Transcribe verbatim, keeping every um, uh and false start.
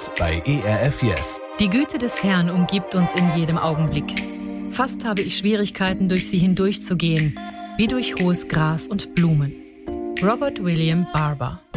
Jetzt bei E R F Yes. Die Güte des Herrn umgibt uns in jedem Augenblick. Fast habe ich Schwierigkeiten, durch sie hindurchzugehen, wie durch hohes Gras und Blumen. Robert William Barber.